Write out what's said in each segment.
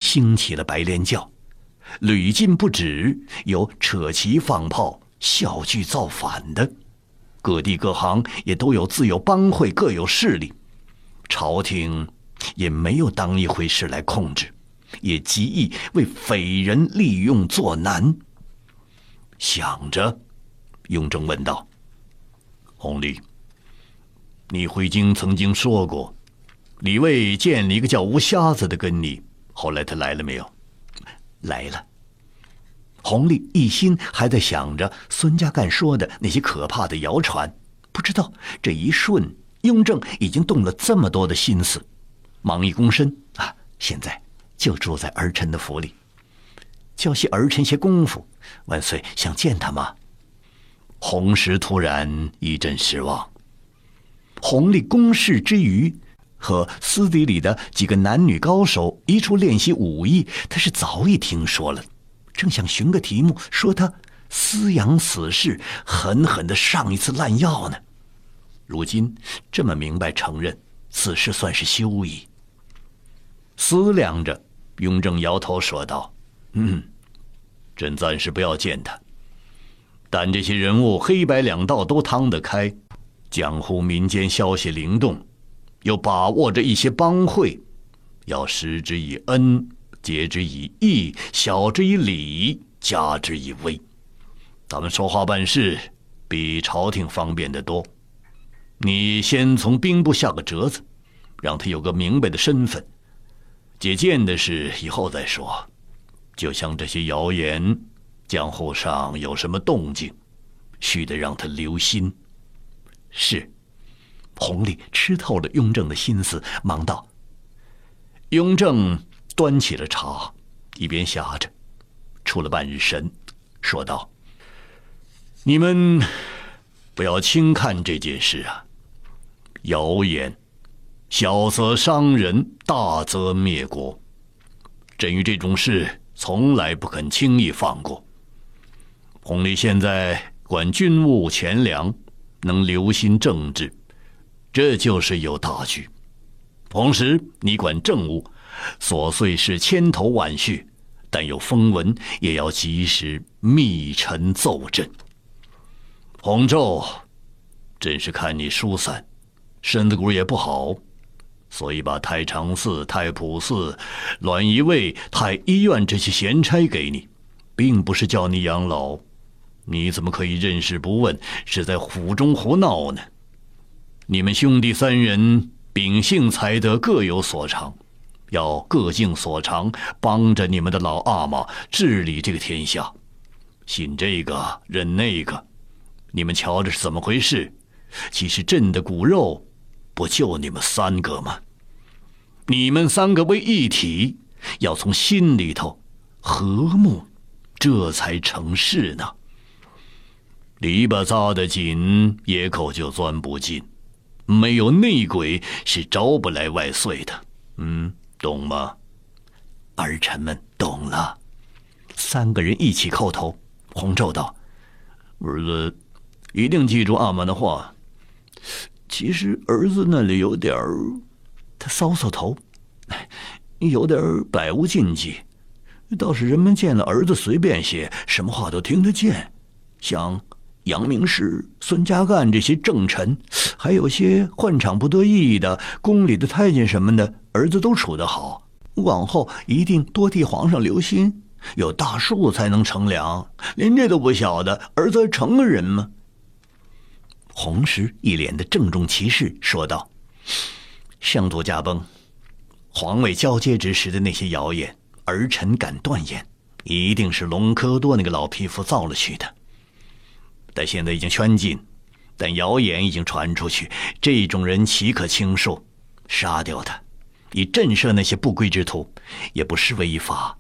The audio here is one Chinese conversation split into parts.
兴起了白莲教，屡禁不止，有扯旗放炮、笑剧造反的。各地各行也都有自有帮会，各有势力，朝廷也没有当一回事来控制，也极易为匪人利用作难。想着，雍正问道：“弘历，你回京曾经说过，李卫见了一个叫吴瞎子的跟你，后来他来了没有？”“来了。”弘历一心还在想着孙家淦说的那些可怕的谣传，不知道这一瞬雍正已经动了这么多的心思，忙一躬身啊，现在就住在儿臣的府里，教习儿臣些功夫。万岁想见他吗？弘时突然一阵失望。弘历公事之余，和私底里的几个男女高手一处练习武艺，他是早已听说了，正想寻个题目说他私养死士，狠狠地上一次烂药呢。如今这么明白承认，此事算是休矣。思量着，雍正摇头说道：“朕暂时不要见他，但这些人物黑白两道都趟得开，江湖民间消息灵动，又把握着一些帮会，要施之以恩，结之以义，晓之以理，加之以威。他们说话办事比朝廷方便得多。你先从兵部下个折子，让他有个明白的身份，解见的事以后再说。就像这些谣言，江湖上有什么动静，须得让他留心。”“是。”弘历吃透了雍正的心思，忙道。雍正端起了茶，一边下着，出了半日神，说道：“你们不要轻看这件事啊！谣言，小则伤人，大则灭国。朕于这种事从来不肯轻易放过。弘历现在管军务钱粮，能留心政治，这就是有大局。同时你管政务，琐碎事千头万绪，但有风闻也要及时密陈奏朕。弘昼，朕是看你疏散，身子骨也不好，所以把太常寺、太仆寺、栾仪卫、太医院这些闲差给你，并不是叫你养老。你怎么可以任事不问，是在府中胡闹呢？你们兄弟三人秉性才德各有所长，要各尽所长，帮着你们的老阿玛治理这个天下。信这个认那个，你们瞧着是怎么回事？其实朕的骨肉不就你们三个吗？你们三个为一体，要从心里头和睦，这才成事呢。篱笆扎得紧，野口就钻不进，没有内鬼是招不来外祟的。懂吗？”儿臣们懂了。三个人一起叩头。弘昼道：“儿子一定记住阿玛的话。其实儿子那里有点儿……”他搔搔头，有点百无禁忌，倒是人们见了儿子随便些，什么话都听得见。像杨明士、孙家淦这些正臣，还有些宦场不得意的宫里的太监什么的，儿子都处得好。往后一定多替皇上留心，有大树才能乘凉，连这都不晓得，儿子成个人吗？弘时一脸的郑重其事说道：“圣祖驾崩，皇位交接之时的那些谣言，儿臣敢断言，一定是隆科多那个老匹夫造了去的。但现在已经圈禁，但谣言已经传出去，这种人岂可轻恕？杀掉他，以震慑那些不归之徒，也不失为一法。”“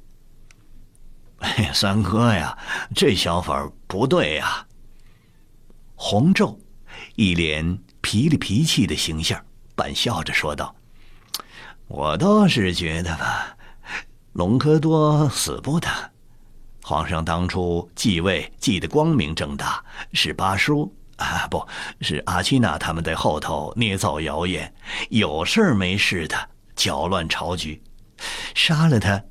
三哥呀，这想法不对呀。”弘昼一脸痞里脾气的形象，半笑着说道：“我倒是觉得吧，隆科多死不得。皇上当初继位继得光明正大，是巴叔不是阿奇娜他们在后头捏造谣言，有事没事的搅乱朝局。杀了他